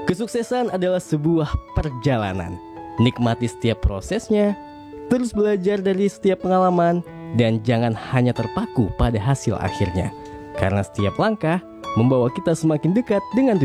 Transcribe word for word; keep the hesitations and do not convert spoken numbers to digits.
Kesuksesan adalah sebuah perjalanan. Nikmati setiap prosesnya, terus belajar dari setiap pengalaman, dan jangan hanya terpaku pada hasil akhirnya. Karena setiap langkah membawa kita semakin dekat dengan tujuan.